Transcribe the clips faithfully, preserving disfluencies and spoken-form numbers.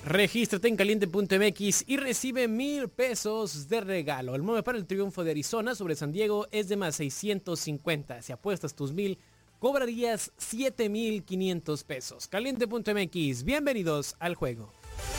Regístrate en caliente punto m x y recibe mil pesos de regalo. El móvil para el triunfo de Arizona sobre San Diego es de más seiscientos cincuenta. Si apuestas tus mil, cobrarías siete mil quinientos pesos. caliente punto m x, bienvenidos al juego.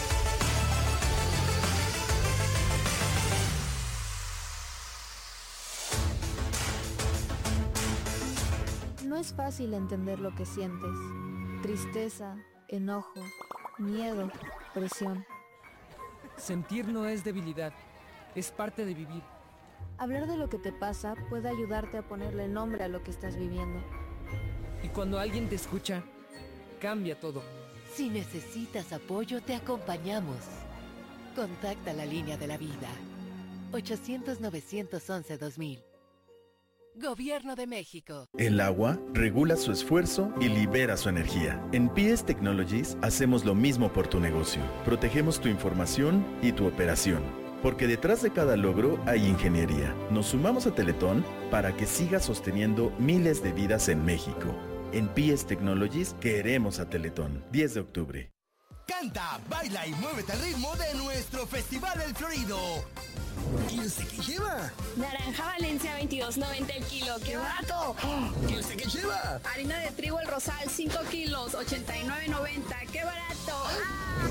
No es fácil entender lo que sientes. Tristeza, enojo, miedo, presión. Sentir no es debilidad, es parte de vivir. Hablar de lo que te pasa puede ayudarte a ponerle nombre a lo que estás viviendo. Y cuando alguien te escucha, cambia todo. Si necesitas apoyo, te acompañamos. Contacta la línea de la vida. ochocientos, novecientos once, dos mil. Gobierno de México. El agua regula su esfuerzo y libera su energía. En P S Technologies hacemos lo mismo por tu negocio. Protegemos tu información y tu operación. Porque detrás de cada logro hay ingeniería. Nos sumamos a Teletón para que siga sosteniendo miles de vidas en México. En P S Technologies queremos a Teletón. diez de octubre. Canta, baila y muévete al ritmo de nuestro Festival El Florido. ¿Y usted qué lleva? Naranja Valencia veintidós noventa el kilo, ¡qué barato! ¿Y usted qué lleva? Harina de trigo El Rosal cinco kilos, ochenta y nueve noventa, ¡qué barato! ¡Ah!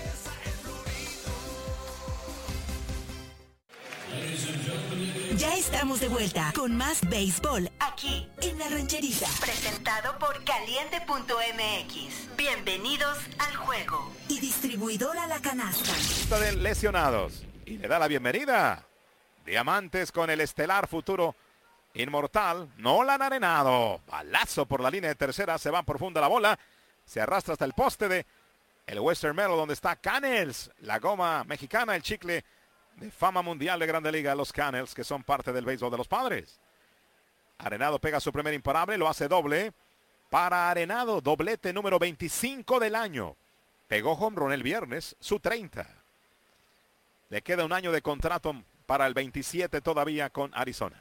Ya estamos de vuelta con más béisbol aquí en La Rancherita. Presentado por caliente punto m x. Bienvenidos al juego. Y distribuidora La Canasta. Lista de lesionados. Y le da la bienvenida. Diamantes con el estelar futuro inmortal. Nolan Arenado. Balazo por la línea de tercera. Se va profunda la bola. Se arrastra hasta el poste de el Western Meadow donde está Canels. La goma mexicana, el chicle de fama mundial de Grande Liga, los Canels, que son parte del béisbol de los Padres. Arenado pega su primer imparable, lo hace doble. Para Arenado, doblete número veinticinco del año. Pegó home run el viernes, su treinta. Le queda un año de contrato para el veintisiete todavía con Arizona.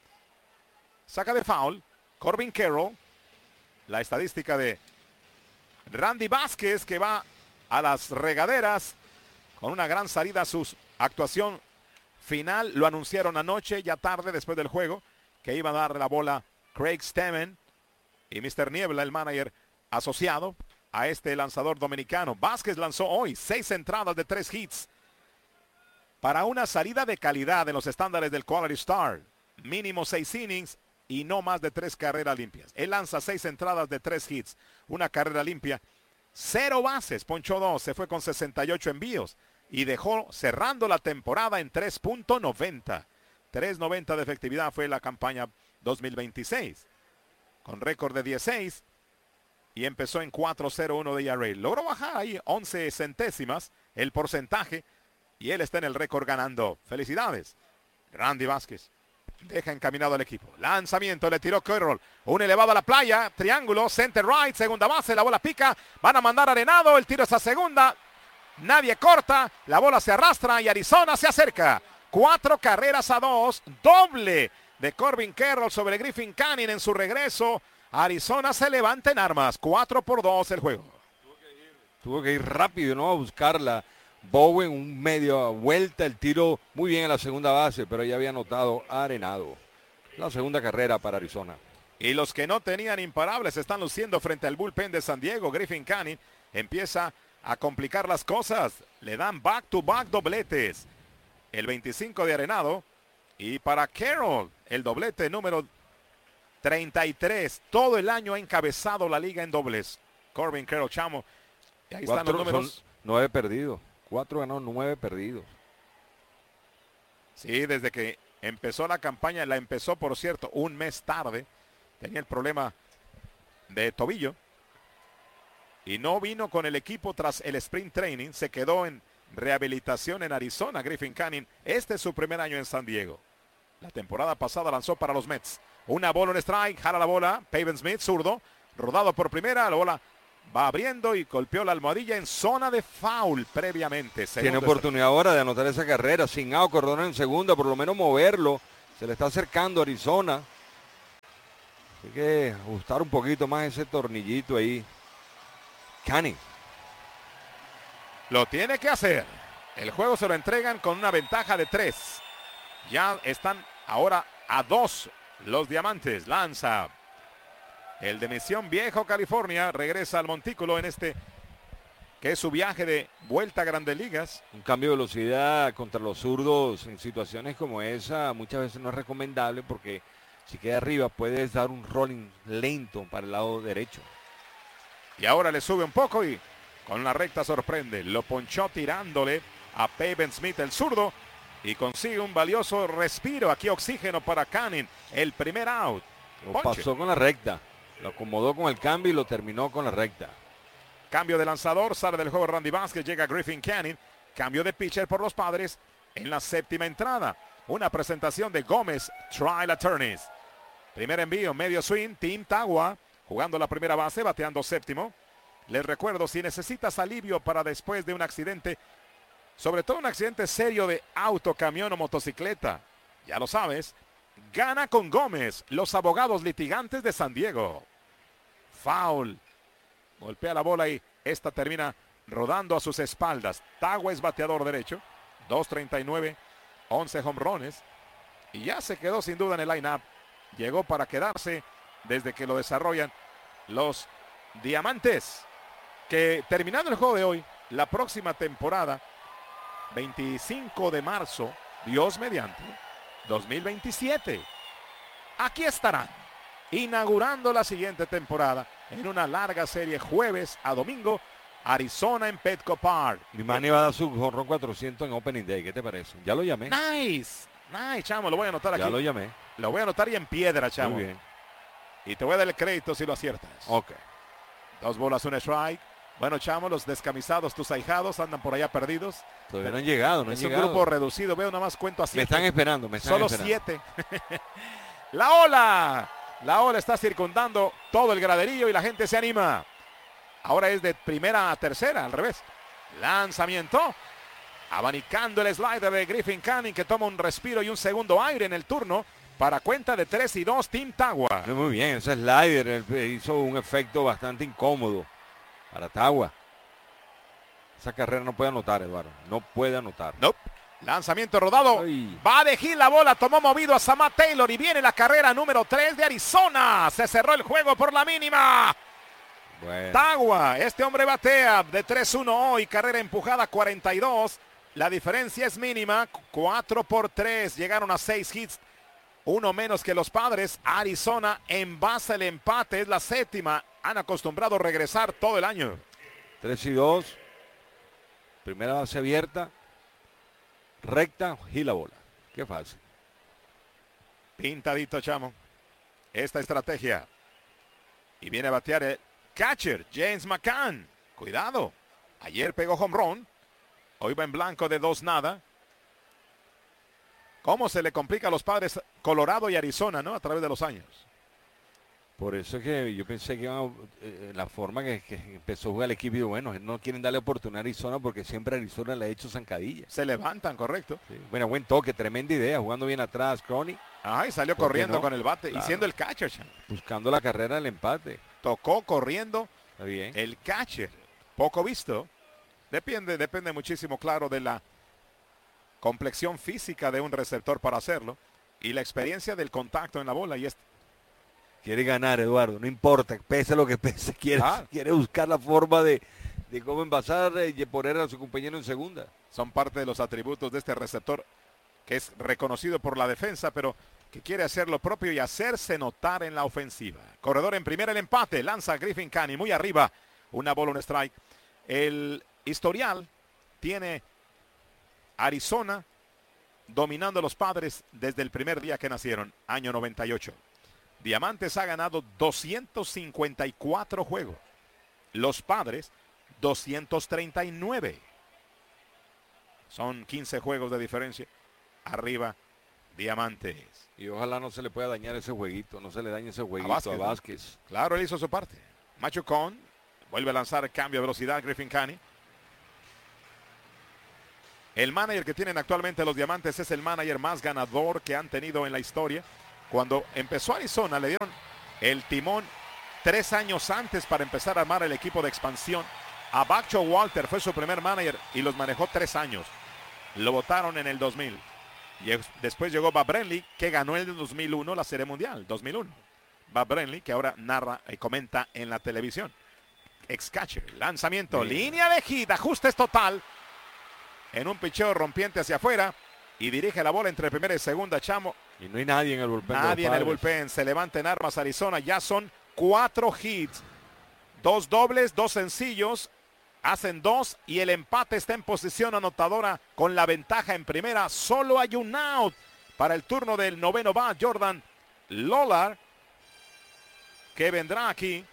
Saca de foul, Corbin Carroll. La estadística de Randy Vázquez, que va a las regaderas con una gran salida a sus actuación final. Lo anunciaron anoche, ya tarde, después del juego, que iba a dar la bola Craig Stammen y mister Niebla, el manager asociado a este lanzador dominicano. Vázquez lanzó hoy seis entradas de tres hits para una salida de calidad en los estándares del Quality Star. Mínimo seis innings y no más de tres carreras limpias. Él lanza seis entradas de tres hits, una carrera limpia, cero bases, ponchó dos, se fue con sesenta y ocho envíos. Y dejó cerrando la temporada en tres punto noventa. tres noventa de efectividad fue la campaña dos mil veintiséis. Con récord de dieciséis. Y empezó en cuatro cero uno de E R A. Logró bajar ahí once centésimas el porcentaje. Y él está en el récord ganando. Felicidades. Randy Vázquez. Deja encaminado al equipo. Lanzamiento, le tiró Carroll. Un elevado a la playa. Triángulo, center right, segunda base. La bola pica. Van a mandar Arenado. El tiro es a segunda. Nadie corta, la bola se arrastra y Arizona se acerca. Cuatro carreras a dos, doble de Corbin Carroll sobre Griffin Canning en su regreso. Arizona se levanta en armas, cuatro por dos el juego. Tuvo que ir, tuvo que ir rápido, ¿no? A buscarla. Bowen, un medio vuelta, el tiro muy bien en la segunda base, pero ya había anotado Arenado. La segunda carrera para Arizona. Y los que no tenían imparables están luciendo frente al bullpen de San Diego. Griffin Canning empieza a complicar las cosas. Le dan back to back dobletes. El veinticinco de Arenado. Y para Carroll, el doblete número treinta y tres. Todo el año ha encabezado la liga en dobles. Corbin Carroll, chamo. Y ahí Cuatro, están los números. son nueve perdidos. Cuatro ganó, nueve perdidos. Sí, desde que empezó la campaña, la empezó, por cierto, un mes tarde. Tenía el problema de tobillo. Y no vino con el equipo tras el sprint training. Se quedó en rehabilitación en Arizona. Griffin Canning, este es su primer año en San Diego. La temporada pasada lanzó para los Mets. Una bola, un strike, jala la bola. Pavin Smith, zurdo, rodado por primera. La bola va abriendo y golpeó la almohadilla en zona de foul previamente. Tiene Segundo oportunidad ahora de anotar esa carrera. Sin out, Cordón en segunda, por lo menos moverlo. Se le está acercando a Arizona. Hay que ajustar un poquito más ese tornillito ahí. Canning. Lo tiene que hacer. El juego se lo entregan con una ventaja de tres. Ya están ahora a dos los Diamantes. Lanza. El de Misión Viejo, California, regresa al montículo en este que es su viaje de vuelta a Grandes Ligas. Un cambio de velocidad contra los zurdos en situaciones como esa muchas veces no es recomendable porque si queda arriba puedes dar un rolling lento para el lado derecho. Y ahora le sube un poco y con la recta sorprende. Lo ponchó tirándole a Pavin Smith, el zurdo, y consigue un valioso respiro. Aquí oxígeno para Canning. El primer out. Lo Ponche. pasó con la recta. Lo acomodó con el cambio y lo terminó con la recta. Cambio de lanzador, sale del juego Randy Vázquez, llega Griffin Canning. Cambio de pitcher por los Padres en la séptima entrada. Una presentación de Gómez Trial Attorneys. Primer envío, medio swing, Tim Tagua jugando la primera base, bateando séptimo. Les recuerdo, si necesitas alivio para después de un accidente, sobre todo un accidente serio de auto, camión o motocicleta, ya lo sabes, gana con Gómez, los abogados litigantes de San Diego. Foul. Golpea la bola y esta termina rodando a sus espaldas. Tagua es bateador derecho. dos treinta y nueve, once jonrones. Y ya se quedó sin duda en el line-up. Llegó para quedarse desde que lo desarrollan los Diamantes. Que terminando el juego de hoy, la próxima temporada, veinticinco de marzo, Dios mediante, dos mil veintisiete. Aquí estarán, inaugurando la siguiente temporada en una larga serie jueves a domingo, Arizona en Petco Park. Mi Manny va a dar su jonrón cuatrocientos en Opening Day. ¿Qué te parece? Ya lo llamé. Nice, nice, chamo, lo voy a anotar aquí. Ya lo llamé. Lo voy a anotar y en piedra, chamo. Muy bien. Y te voy a dar el crédito si lo aciertas. Ok. Dos bolas, un strike. Bueno, chamo, los descamisados, tus ahijados andan por allá perdidos. Todavía no han llegado, no han es llegado. un grupo reducido, veo nada más cuento a siete. Me están esperando, me están Solo esperando. siete. La ola. La ola está circundando todo el graderío y la gente se anima. Ahora es de primera a tercera, al revés. Lanzamiento. Abanicando el slider de Griffin Canning, que toma un respiro y un segundo aire en el turno. Para cuenta de tres y dos, Tim Tagua. Muy bien, ese slider él hizo un efecto bastante incómodo para Tagua. Esa carrera no puede anotar, Eduardo. No puede anotar. Nope. Lanzamiento rodado. Ay. Va de Gil la bola. Tomó movido a Samad Taylor. Y viene la carrera número tres de Arizona. Se cerró el juego por la mínima. Bueno. Tagua. Este hombre batea de tres uno hoy. Carrera empujada cuarenta y dos. La diferencia es mínima. cuatro por tres. Llegaron a seis hits. Uno menos que los Padres. Arizona en base al empate. Es la séptima. Han acostumbrado a regresar todo el año. tres y dos. Primera base abierta. Recta y la bola. Qué fácil. Pintadito, chamo. Esta estrategia. Y viene a batear el catcher, James McCann. Cuidado. Ayer pegó home run. Hoy va en blanco de dos nada. ¿Cómo se le complica a los Padres Colorado y Arizona, no? A través de los años. Por eso es que yo pensé que iban a, eh, la forma que, que empezó a jugar el equipo, y bueno, no quieren darle oportunidad a Arizona porque siempre Arizona le ha hecho zancadilla. Se levantan, correcto. Sí. Bueno, buen toque, tremenda idea, jugando bien atrás, Crony. Ajá, y salió corriendo no? con el bate Claro. y siendo el catcher. Chan. Buscando la carrera del empate. Tocó corriendo. Está bien. El catcher. Poco visto. Depende, depende muchísimo, claro, de la complexión física de un receptor para hacerlo. Y la experiencia del contacto en la bola. Y este. Quiere ganar, Eduardo, no importa, pese lo que pese, quiere, Ah. quiere buscar la forma de, de cómo envasar y poner a su compañero en segunda. Son parte de los atributos de este receptor que es reconocido por la defensa, pero que quiere hacer lo propio y hacerse notar en la ofensiva. Corredor en primera, el empate, lanza Griffin Canning muy arriba, una bola, un strike. El historial tiene Arizona dominando a los Padres desde el primer día que nacieron, año noventa y ocho. Diamantes ha ganado doscientos cincuenta y cuatro juegos. Los Padres, doscientos treinta y nueve. Son quince juegos de diferencia. Arriba, Diamantes. Y ojalá no se le pueda dañar ese jueguito, no se le dañe ese jueguito A Vázquez, a ¿no? Vázquez. Claro, él hizo su parte. Machucón vuelve a lanzar cambio de velocidad Griffin Canning. El manager que tienen actualmente los Diamantes es el manager más ganador que han tenido en la historia. Cuando empezó Arizona le dieron el timón tres años antes para empezar a armar el equipo de expansión A Bacho Walter fue su primer manager y los manejó tres años. Lo votaron en el dos mil. Y después llegó Bob Brenly, que ganó en el dos mil uno la Serie Mundial, dos mil uno. Bob Brenly, que ahora narra y comenta en la televisión. Ex-catcher, lanzamiento, sí. Línea de hit, ajustes total. En un picheo rompiente hacia afuera. Y dirige la bola entre primera y segunda, Chamo. Y no hay nadie en el bullpen. Nadie en el bullpen. Se levanta en armas Arizona. Ya son cuatro hits. Dos dobles, dos sencillos. Hacen dos y el empate está en posición anotadora con la ventaja en primera. Solo hay un out para el turno del noveno bat, Jordan Lollar, que vendrá aquí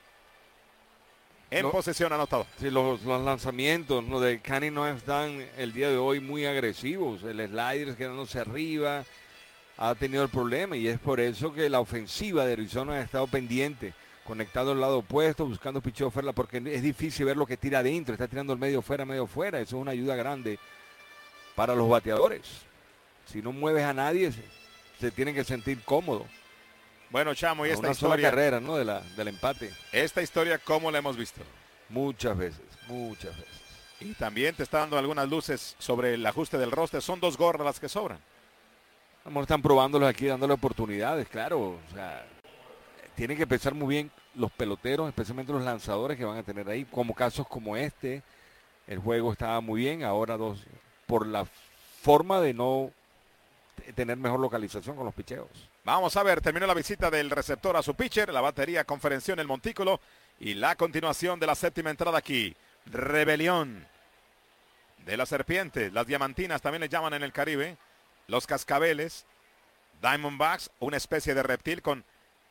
en Lo, posición anotadora. Sí, los, los lanzamientos ¿no? de Canning no están el día de hoy muy agresivos. El slider quedándose arriba ha tenido el problema y es por eso que la ofensiva de Arizona ha estado pendiente. Conectado al lado opuesto, buscando picheo fuera, porque es difícil ver lo que tira adentro. Está tirando el medio fuera, medio fuera. Eso es una ayuda grande para los bateadores. Si no mueves a nadie, se, se tienen que sentir cómodos. Bueno, Chamo, y esta una historia. Sola carrera, ¿no? De la, del empate. Esta historia, ¿cómo la hemos visto? Muchas veces, muchas veces. Y también te está dando algunas luces sobre el ajuste del roster. Son dos gorras las que sobran. A lo mejor están probándolos aquí, dándole oportunidades, claro. O sea, tienen que pensar muy bien los peloteros, especialmente los lanzadores que van a tener ahí, como casos como este. El juego estaba muy bien, ahora dos, por la forma de no tener mejor localización con los picheos. Vamos a ver, terminó la visita del receptor a su pitcher, la batería conferenció en el montículo y la continuación de la séptima entrada aquí. Rebelión de la serpiente, las diamantinas también le llaman en el Caribe, los cascabeles, Diamondbacks, una especie de reptil con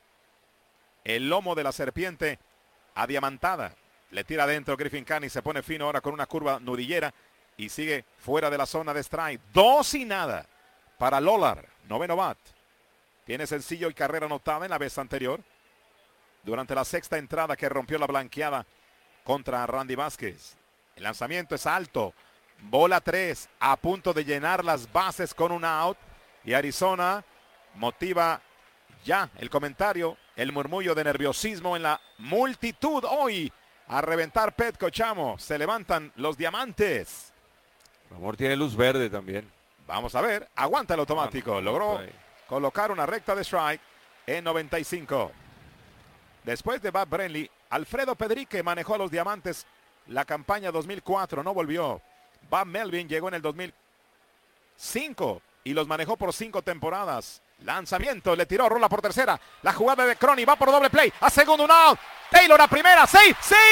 el lomo de la serpiente adiamantada. Le tira adentro Griffin Canning, se pone fino ahora con una curva nudillera y sigue fuera de la zona de strike. Dos y nada para Lollar, noveno bat. Tiene sencillo y carrera anotada en la vez anterior. Durante la sexta entrada que rompió la blanqueada contra Randy Vázquez. El lanzamiento es alto. Bola tres, a punto de llenar las bases con un out. Y Arizona motiva ya el comentario. El murmullo de nerviosismo en la multitud hoy. A reventar Petco, Chamo. Se levantan los diamantes. El amor tiene luz verde también. Vamos a ver. Aguanta el automático. Logró colocar una recta de strike en noventa y cinco. Después de Bob Brenly, Alfredo Pedrique manejó a los diamantes la campaña dos mil cuatro. No volvió. Bob Melvin llegó en el dos mil cinco y los manejó por cinco temporadas. Lanzamiento, le tiró, rola por tercera. La jugada de Crony va por doble play. A segundo, un out. Taylor a primera. ¡Safe!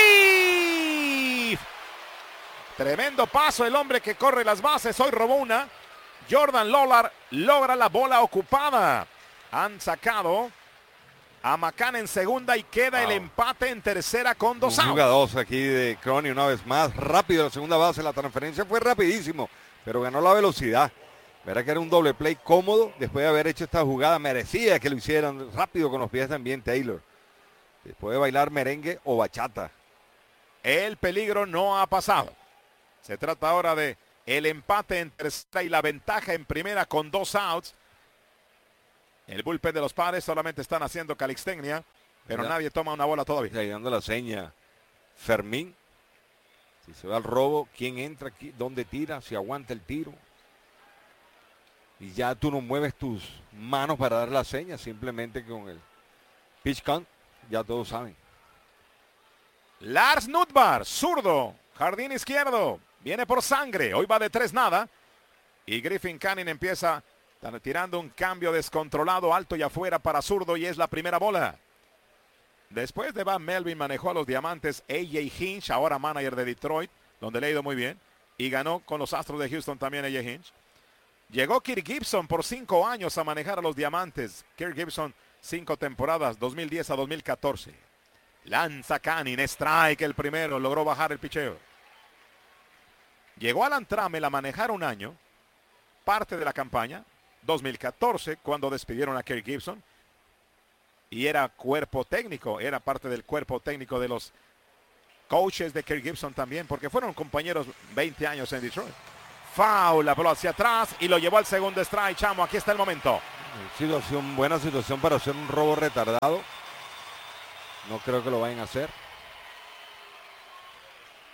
¡Safe! Tremendo paso el hombre que corre las bases. Hoy robó una. Jordan Lollar logra la bola ocupada. Han sacado a McCann en segunda y queda wow. el empate en tercera con dos outs. Jugados aquí de Crony una vez más. Rápido la segunda base. La transferencia fue rapidísimo, pero ganó la velocidad. Verá que era un doble play cómodo. Después de haber hecho esta jugada, merecía que lo hicieran rápido con los pies también Taylor. Después de bailar merengue o bachata. El peligro no ha pasado. Se trata ahora de el empate en tercera y la ventaja en primera con dos outs. El bullpen de los Padres solamente están haciendo calixtenia, pero ya. nadie toma una bola todavía. Ahí dando la seña Fermín. Si se va al robo, quién entra aquí, dónde tira, si aguanta el tiro. Y ya tú no mueves tus manos para dar la seña, simplemente con el pitch count, ya todos saben. Lars Nootbaar, zurdo, jardín izquierdo, viene por sangre, hoy va de tres nada. Y Griffin Canning empieza tirando un cambio descontrolado, alto y afuera para zurdo y es la primera bola. Después de Bob Melvin manejó a los diamantes A J Hinch, ahora manager de Detroit, donde le ha ido muy bien. Y ganó con los Astros de Houston también A J Hinch. Llegó Kirk Gibson por cinco años a manejar a los diamantes. Kirk Gibson, cinco temporadas, dos mil diez a dos mil catorce. Lanza Canning, strike el primero, logró bajar el picheo. Llegó Alan Trammell a manejar un año, parte de la campaña, dos mil catorce, cuando despidieron a Kirk Gibson. Y era cuerpo técnico, era parte del cuerpo técnico de los coaches de Kirk Gibson también, porque fueron compañeros veinte años en Detroit. Foul, la pelota hacia atrás y lo llevó al segundo strike, Chamo. Aquí está el momento. Situación, buena situación para hacer un robo retardado. No creo que lo vayan a hacer.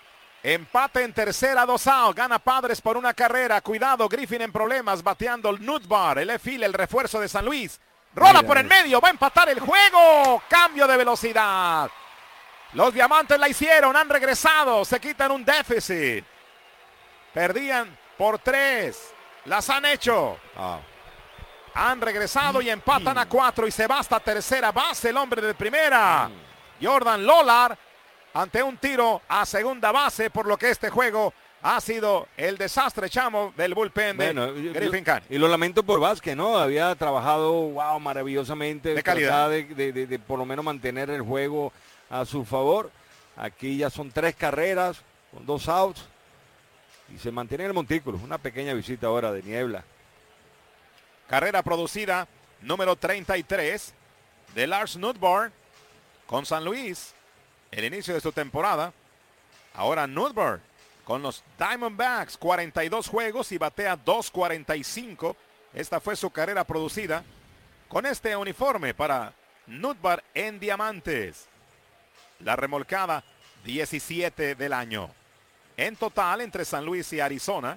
Empate en tercera, dos out. Gana Padres por una carrera. Cuidado, Griffin en problemas. Bateando el Nutbar, el Efil, el refuerzo de San Luis. Rola Mira, por el medio. Va a empatar el juego. Cambio de velocidad. Los Diamantes la hicieron. Han regresado. Se quitan un déficit. Perdían por tres. Las han hecho. Oh. Han regresado y empatan a cuatro. Y se va hasta tercera base el hombre de primera. Jordan Lolar. Ante un tiro a segunda base, por lo que este juego ha sido el desastre, chamo, del bullpen de bueno, Griffin Canning. Y lo lamento por Vázquez, ¿no? Había trabajado, wow, maravillosamente. De calidad. De, de, de, de por lo menos mantener el juego a su favor. Aquí ya son tres carreras con dos outs. Y se mantiene en el montículo. Una pequeña visita ahora de niebla. Carrera producida número treinta y tres de Lars Nootbaar con San Luis. El inicio de su temporada. Ahora Nootbaar con los Diamondbacks. cuarenta y dos juegos y batea dos cuarenta y cinco. Esta fue su carrera producida con este uniforme para Nootbaar en diamantes. La remolcada diecisiete del año. En total entre San Luis y Arizona.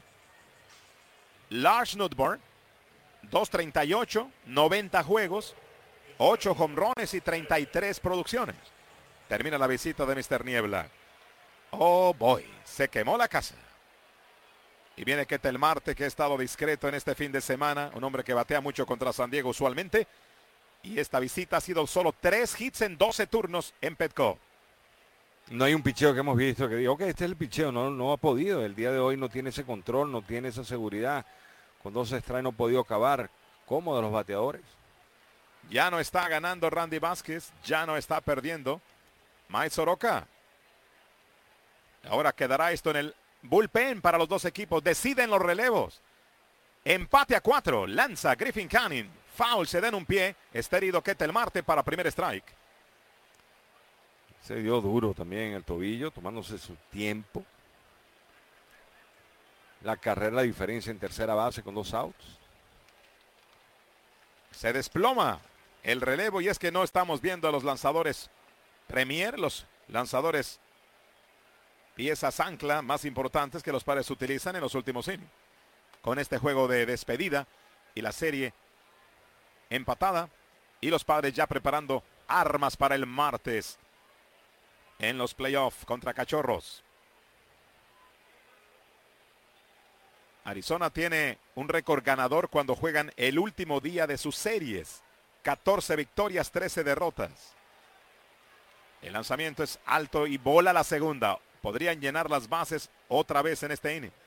Lars Nootbaar. dos treinta y ocho. noventa juegos. ocho jonrones y treinta y tres producciones. Termina la visita de mister Niebla. Oh boy, se quemó la casa. Y viene Ketel Marte, que ha estado discreto en este fin de semana. Un hombre que batea mucho contra San Diego usualmente. Y esta visita ha sido solo tres hits en doce turnos en Petco. No hay un picheo que hemos visto que diga, ok, este es el picheo. No, no ha podido. El día de hoy no tiene ese control, no tiene esa seguridad. Con dos strikes no ha podido acabar. Cómodo los bateadores. Ya no está ganando Randy Vázquez. Ya no está perdiendo Mike Soroka. Ahora quedará esto en el bullpen para los dos equipos. Deciden los relevos. Empate a cuatro. Lanza Griffin Canning. Foul, se da en un pie. Está herido Ketel Marte para primer strike. Se dio duro también el tobillo, tomándose su tiempo. La carrera, la diferencia en tercera base con dos outs. Se desploma el relevo y es que no estamos viendo a los lanzadores Premier, los lanzadores piezas ancla más importantes que los Padres utilizan en los últimos innings. Con este juego de despedida y la serie empatada y los Padres ya preparando armas para el martes en los playoffs contra Cachorros. Arizona tiene un récord ganador cuando juegan el último día de sus series. catorce victorias, trece derrotas. El lanzamiento es alto y bola la segunda. Podrían llenar las bases otra vez en este inning.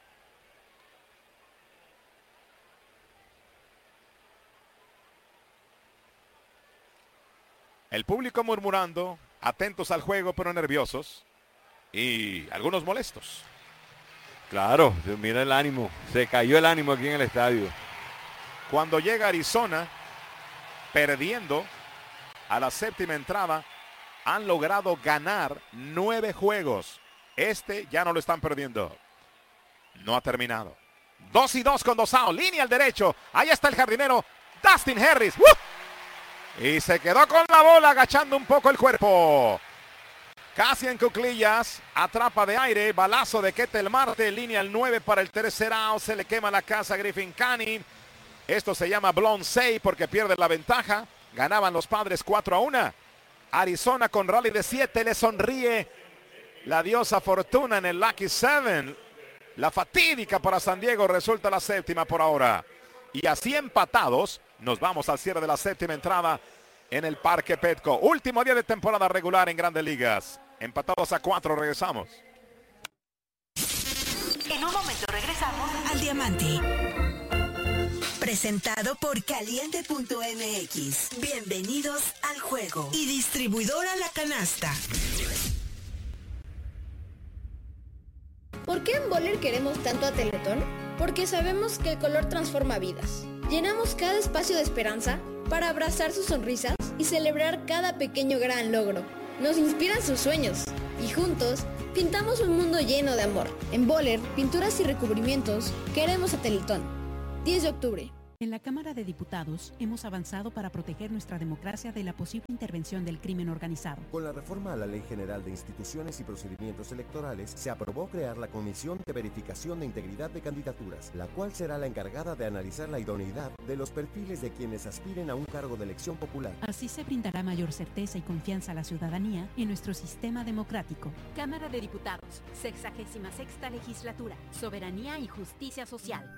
El público murmurando, atentos al juego pero nerviosos y algunos molestos. Claro, mira el ánimo, se cayó el ánimo aquí en el estadio. Cuando llega Arizona, perdiendo a la séptima entrada, han logrado ganar nueve juegos. Este ya no lo están perdiendo. No ha terminado. Dos y dos con dos outs, línea al derecho. Ahí está el jardinero Dustin Harris. ¡Uh! Y se quedó con la bola agachando un poco el cuerpo. Casi en cuclillas, atrapa de aire, balazo de Ketel Marte, línea al nueve para el tercer out, se le quema la casa a Griffin Canning. Esto se llama blown save porque pierde la ventaja. Ganaban los Padres cuatro a uno. Arizona con rally de siete, le sonríe la diosa Fortuna en el Lucky siete. La fatídica para San Diego resulta la séptima por ahora. Y así empatados, nos vamos al cierre de la séptima entrada en el Parque Petco. Último día de temporada regular en Grandes Ligas. Empatados a cuatro, regresamos. En un momento regresamos al Diamante. Presentado por Caliente punto M X. Bienvenidos al juego. Y distribuidora La Canasta. ¿Por qué en Boller queremos tanto a Teletón? Porque sabemos que el color transforma vidas. Llenamos cada espacio de esperanza para abrazar sus sonrisas y celebrar cada pequeño gran logro. Nos inspiran sus sueños y juntos pintamos un mundo lleno de amor. En Boller, pinturas y recubrimientos, queremos a Teletón. diez de octubre. En la Cámara de Diputados hemos avanzado para proteger nuestra democracia de la posible intervención del crimen organizado. Con la reforma a la Ley General de Instituciones y Procedimientos Electorales, se aprobó crear la Comisión de Verificación de Integridad de Candidaturas, la cual será la encargada de analizar la idoneidad de los perfiles de quienes aspiren a un cargo de elección popular. Así se brindará mayor certeza y confianza a la ciudadanía en nuestro sistema democrático. Cámara de Diputados, sexagésima sexta legislatura, soberanía y justicia social.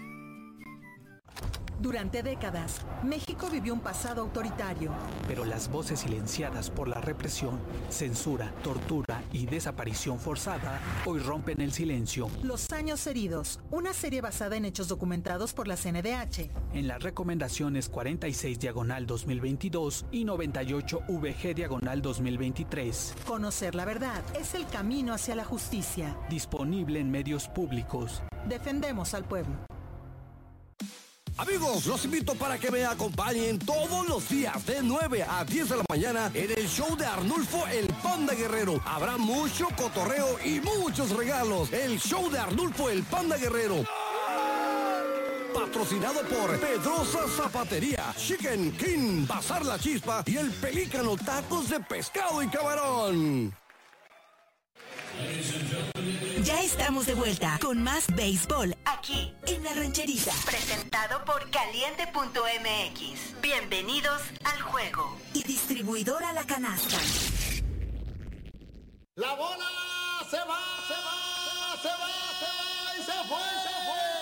Durante décadas, México vivió un pasado autoritario. Pero las voces silenciadas por la represión, censura, tortura y desaparición forzada hoy rompen el silencio. Los años heridos, una serie basada en hechos documentados por la C N D H. En las recomendaciones cuarenta y seis diagonal dos mil veintidós y noventa y ocho V G diagonal dos mil veintitrés. Conocer la verdad es el camino hacia la justicia. Disponible en medios públicos. Defendemos al pueblo. Amigos, los invito para que me acompañen todos los días de nueve a diez de la mañana en el show de Arnulfo el Panda Guerrero. Habrá mucho cotorreo y muchos regalos. El show de Arnulfo el Panda Guerrero. Patrocinado por Pedrosa Zapatería, Chicken King, Bazar La Chispa y el Pelícano Tacos de Pescado y Camarón. Ya estamos de vuelta con más béisbol aquí en La Rancherita. Presentado por Caliente punto M X. Bienvenidos al juego. Y distribuidora La Canasta. La bola se va, se va, se va, se va y se fue, se fue.